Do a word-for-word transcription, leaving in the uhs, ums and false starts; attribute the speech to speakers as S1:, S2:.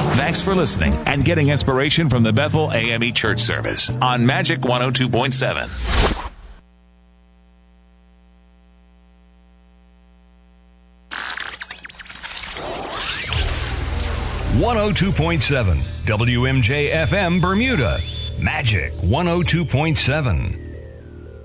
S1: Thanks for listening and getting inspiration from the Bethel A M E Church service on Magic one oh two point seven.
S2: one oh two point seven W M J F M Bermuda. Magic one oh two point seven.